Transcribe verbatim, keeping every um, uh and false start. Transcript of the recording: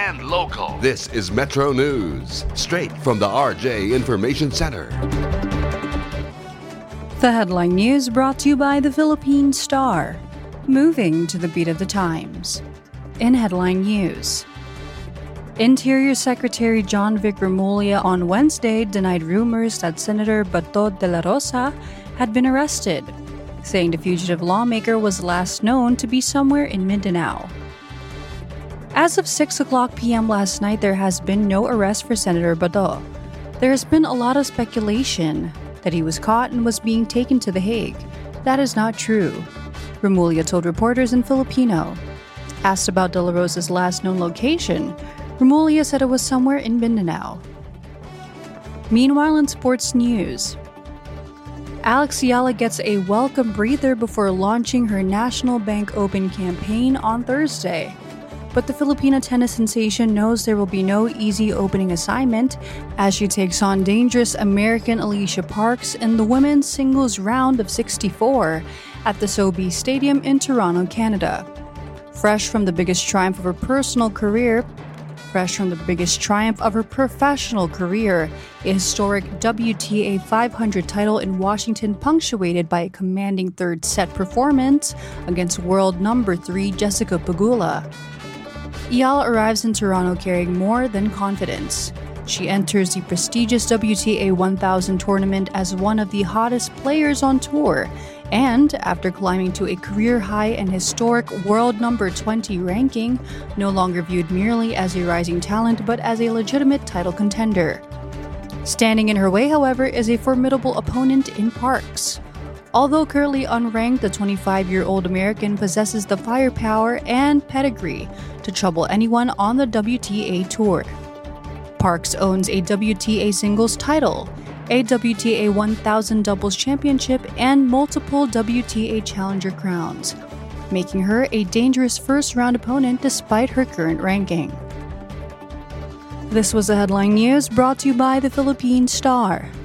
and local. This is Metro News, straight from the R J Information Center. The headline news brought to you by the Philippine Star. Moving to the beat of the times. In headline news, Interior Secretary John Vic Remulla on Wednesday denied rumors that Senator Bato de la Rosa had been arrested, saying the fugitive lawmaker was last known to be somewhere in Mindanao. As of six o'clock p.m. last night, there has been no arrest for Senator Bato. There has been a lot of speculation that he was caught and was being taken to The Hague. That is not true, Remulla told reporters in Filipino. Asked about De La Rosa's last known location, Remulla said it was somewhere in Mindanao. Meanwhile, in sports news, Alex Ayala gets a welcome breather before launching her National Bank Open campaign on Thursday. But the Filipino tennis sensation knows there will be no easy opening assignment as she takes on dangerous American Alicia Parks in the women's singles round of sixty-four at the Sobeys Stadium in Toronto, Canada. Fresh from the biggest triumph of her personal career, fresh from the biggest triumph of her professional career, a historic W T A five hundred title in Washington punctuated by a commanding third set performance against world number three Jessica Pegula. Ayala arrives in Toronto carrying more than confidence. She enters the prestigious W T A one thousand tournament as one of the hottest players on tour, and after climbing to a career-high and historic world number twenty ranking, no longer viewed merely as a rising talent but as a legitimate title contender. Standing in her way, however, is a formidable opponent in Parks. Although currently unranked, the twenty-five-year-old American possesses the firepower and pedigree to trouble anyone on the W T A Tour. Parks owns a W T A singles title, a W T A one thousand doubles championship, and multiple W T A challenger crowns, making her a dangerous first-round opponent despite her current ranking. This was the headline news brought to you by the Philippine Star.